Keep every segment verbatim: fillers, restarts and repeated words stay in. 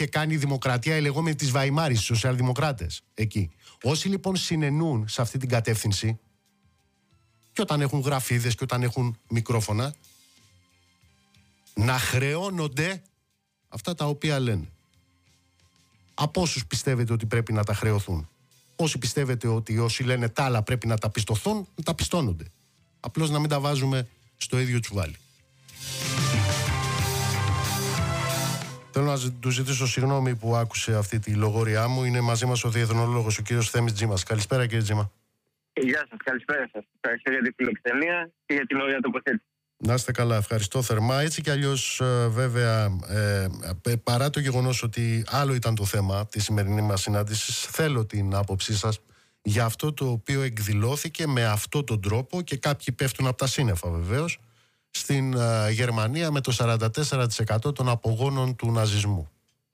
είχε κάνει η δημοκρατία η λεγόμενη της Βαϊμάρης, οι σοσιαλδημοκράτες εκεί. Όσοι λοιπόν συνενούν σε αυτή την κατεύθυνση, και όταν έχουν γραφίδες και όταν έχουν μικρόφωνα, να χρεώνονται αυτά τα οποία λένε. Από όσους πιστεύετε ότι πρέπει να τα χρεωθούν. Όσοι πιστεύετε ότι όσοι λένε τα άλλα πρέπει να τα πιστωθούν, να τα πιστώνονται. Απλώς να μην τα βάζουμε στο ίδιο τσουβάλι. Θέλω να του ζητήσω συγγνώμη που άκουσε αυτή τη λογόριά μου. Είναι μαζί μας ο διεθνολόγος, ο κύριος Θέμης Τζίμας. Καλησπέρα, κύριε Τζίμα. Γεια σας, καλησπέρα σας. Ευχαριστώ για την φιλοξενία και για την ωραία τοποθέτηση. Να είστε καλά, ευχαριστώ θερμά. Έτσι κι αλλιώς, βέβαια, ε, παρά το γεγονός ότι άλλο ήταν το θέμα τη σημερινή μας συνάντησης, θέλω την άποψή σας για αυτό το οποίο εκδηλώθηκε με αυτόν τον τρόπο, και κάποιοι πέφτουν από τα σύννεφα βεβαίως, στην uh, Γερμανία με το σαράντα τέσσερα τοις εκατό των απογόνων του ναζισμού.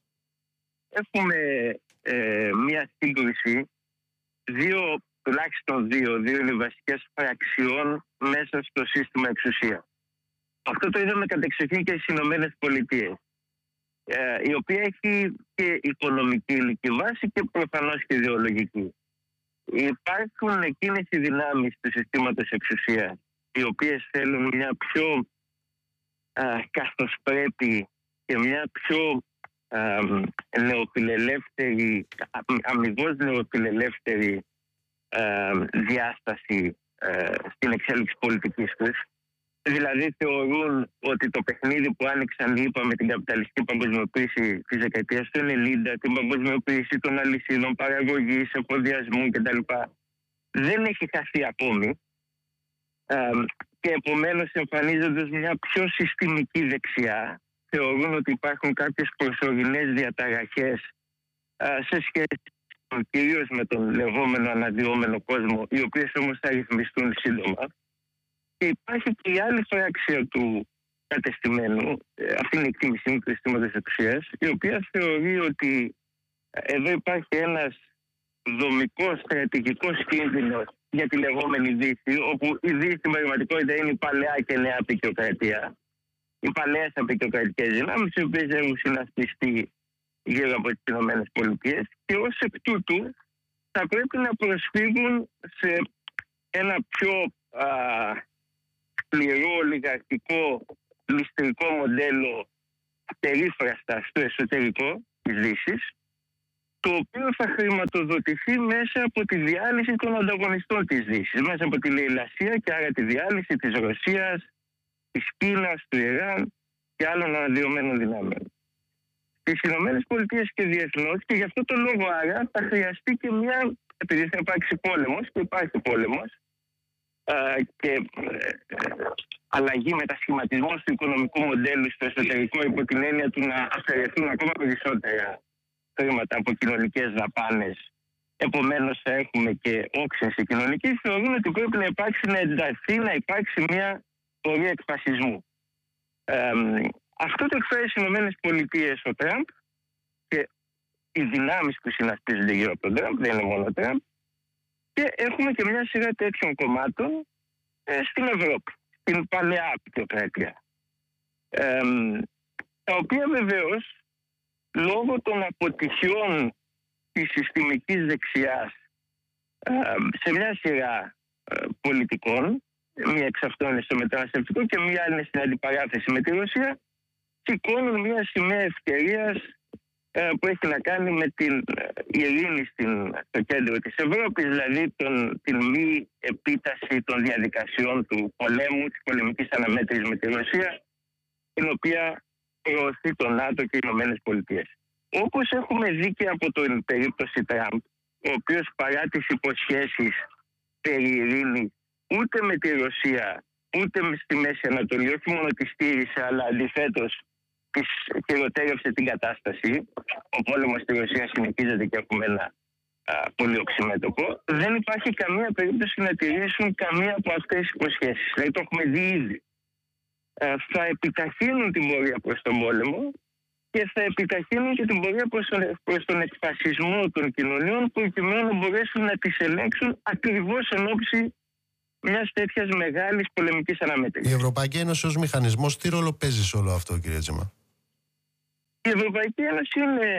Έχουμε ε, μία σύγκριση, δύο, τουλάχιστον δύο, δύο είναι οι βασικές φραξιών μέσα στο σύστημα εξουσία. Αυτό το είδαμε κατεξοχήν και στις Ηνωμένες Πολιτείες, ε, η οποία έχει και οικονομική ηλική βάση και προφανώς και ιδεολογική. Υπάρχουν εκείνες οι δυνάμεις του συστήματος εξουσίας, οι οποίες θέλουν μια πιο α, καθώς πρέπει και μια πιο α, νεοφιλελεύθερη, αμοιβώς νεοφιλελεύθερη α, διάσταση α, στην εξέλιξη πολιτικής τους. Δηλαδή θεωρούν ότι το παιχνίδι που άνοιξαν, είπαμε, την καπιταλιστική παγκοσμιοποίηση της δεκαετίας του ενενήντα, την παγκοσμιοποίηση των αλυσίδων παραγωγής, εφοδιασμού κτλ., δεν έχει χαθεί ακόμη. Uh, και επομένως εμφανίζοντας μια πιο συστημική δεξιά, θεωρούν ότι υπάρχουν κάποιες προσωρινές διαταραχές uh, σε σχέση κυρίως με τον λεγόμενο αναδυόμενο κόσμο, οι οποίες όμως θα ρυθμιστούν σύντομα. Και υπάρχει και η άλλη φράξια του κατεστημένου, αυτή είναι η εκτίμησή μου του συστήματος εξουσίας, η οποία θεωρεί ότι εδώ υπάρχει ένας δομικός στρατηγικός κίνδυνος για τη λεγόμενη Δύση, όπου η Δύση στην πραγματικότητα είναι η παλαιά και νέα απεικιοκρατία. Οι παλαιές απεικιοκρατικές δυνάμεις, οι οποίες έχουν συνασπιστεί γύρω από τις Ηνωμένες Πολιτείες, και ως εκ τούτου θα πρέπει να προσφύγουν σε ένα πιο α, σκληρό, ολιγαρχικό, ληστρικό μοντέλο περίφραστα στο εσωτερικό της Δύσης, το οποίο θα χρηματοδοτηθεί μέσα από τη διάλυση των ανταγωνιστών της Δύσης, μέσα από τη λαιλασία και άρα τη διάλυση της Ρωσίας, της Κίνας, του Ιράν και άλλων αναδυομένων δυνάμεων. Στις Ηνωμένες Πολιτείες και διεθνώς, και γι' αυτό το λόγο άρα θα χρειαστεί και μια, επειδή θα υπάρξει πόλεμος, και υπάρχει πόλεμος, α, και ε, αλλαγή, μετασχηματισμός του οικονομικού μοντέλου στο εσωτερικό, υπό την έννοια του να αφαιρεθούν ακόμα περισσότερα χρήματα από κοινωνικές δαπάνες. Επομένως θα έχουμε και όξυνση κοινωνική. Θεωρούν ότι πρέπει να υπάρξει, να ενταθεί, να υπάρξει μια πορεία εκφασισμού. Ε, αυτό το εκφέρει στις Ηνωμένες Πολιτείες ο Τραμπ και οι δυνάμεις που συνασπίζονται γύρω από τον Τραμπ, δεν είναι μόνο ο Τραμπ, και έχουμε και μια σειρά τέτοιων κομμάτων ε, στην Ευρώπη, στην παλαιά απεικιοκρατία. Ε, τα οποία βεβαίως, λόγω των αποτυχιών της συστημικής δεξιάς ε, σε μια σειρά ε, πολιτικών, μία εξ αυτών είναι στο μεταναστευτικό και μία είναι στην αντιπαράθεση με τη Ρωσία, σηκώνουν μια σημαία ευκαιρίας ε, που έχει να κάνει με την ε, ειρήνη στην, στο κέντρο της Ευρώπης, δηλαδή τον, την μη επίταση των διαδικασιών του πολέμου, της πολεμικής αναμέτρησης με τη Ρωσία, την οποία προωθεί το ΝΑΤΟ και οι Ηνωμένες Πολιτείες. Όπως έχουμε δει και από την περίπτωση Τραμπ, ο οποίος παρά τις υποσχέσεις περί ειρήνης, ούτε με τη Ρωσία, ούτε στη Μέση Ανατολή, όχι μόνο τη στήρισε, αλλά αντιθέτως της χειροτέρευσε την κατάσταση. Ο πόλεμος στη Ρωσία συνεχίζεται και έχουμε ένα α, πολύ οξυμέτωπο. Δεν υπάρχει καμία περίπτωση να τηρήσουν καμία από αυτές τις υποσχέσεις. Δηλαδή το έχουμε δει ήδη. Ε, θα επιταχύνουν την πορεία προς τον πόλεμο και θα επιταχύνουν και την πορεία προς τον, προς τον εκφασισμό των κοινωνιών, προκειμένου να μπορέσουν να τις ελέγξουν ακριβώς εν ώψη μιας τέτοιας μεγάλης πολεμικής αναμέτρησης. Η Ευρωπαϊκή Ένωση ως μηχανισμός τι ρόλο παίζει σε όλο αυτό, κύριε Τζίμα? Η Ευρωπαϊκή Ένωση είναι